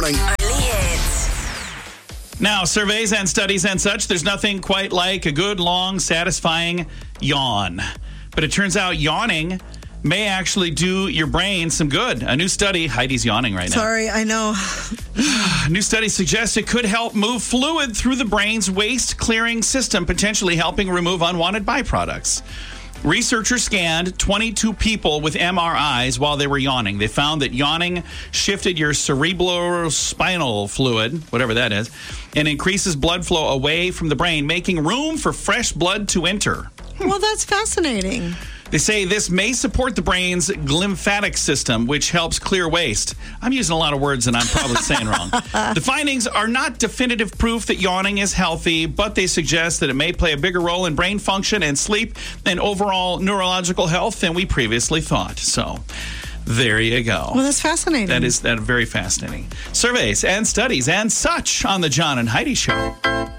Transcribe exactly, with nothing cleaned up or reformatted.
morning. Early hits. Now, surveys and studies and such, there's nothing quite like a good, long, satisfying yawn. But it turns out yawning may actually do your brain some good. A new study, Heidi's yawning right now. Sorry, I know. A new study suggests it could help move fluid through the brain's waste-clearing system, potentially helping remove unwanted byproducts. Researchers scanned twenty-two people with M R Is while they were yawning. They found that yawning shifted your cerebrospinal fluid, whatever that is, and increases blood flow away from the brain, making room for fresh blood to enter. Well, that's fascinating. They say this may support the brain's lymphatic system, which helps clear waste. I'm using a lot of words and I'm probably saying wrong. The findings are not definitive proof that yawning is healthy, but they suggest that it may play a bigger role in brain function and sleep and overall neurological health than we previously thought. So there you go. Well, that's fascinating. That is that very fascinating. Surveys and studies and such on the John and Heidi Show.